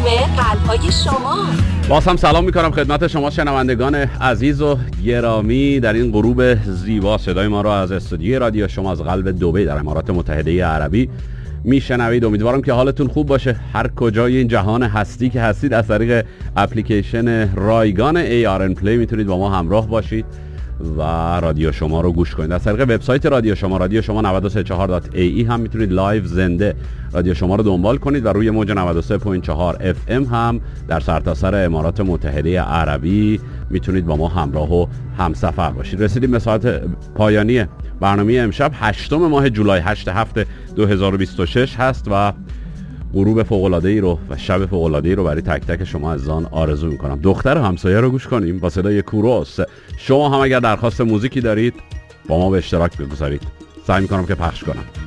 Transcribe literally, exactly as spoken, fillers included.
قلب‌های شما. باز هم سلام میکنم خدمت شما شنوندگان عزیز و گرامی در این غروب زیبا. صدای ما رو از استودیوی رادیو شما از قلب دبی در امارات متحده عربی میشنوید. امیدوارم که حالتون خوب باشه هر کجای این جهان هستی که هستید. از طریق اپلیکیشن رایگان ای آر ان پلی میتونید با ما همراه باشید و رادیو شما رو گوش کنید. از طریق وبسایت رادیو شما رادیو شما نود و سه چهار دات ای ای هم میتونید لایو زنده رادیو شما رو دنبال کنید و روی موج نود و سه و چهار اف ام هم در سرتاسر امارات متحده عربی میتونید با ما همراه و همسفر باشید. رسیدیم به ساعت پایانی برنامه امشب. هشتم ماه جولای، هشت هفته دو هزار و بیست و شش هست و غروب فوق‌العاده‌ای رو و شب فوق‌العاده‌ای رو برای تک تک شما عزیزان آرزو می‌کنم. دختر همسایه رو گوش کنیم با صدای کوروس. شما هم اگر درخواست موزیکی دارید با ما به اشتراک بگذارید، سعی می‌کنم که پخش کنم.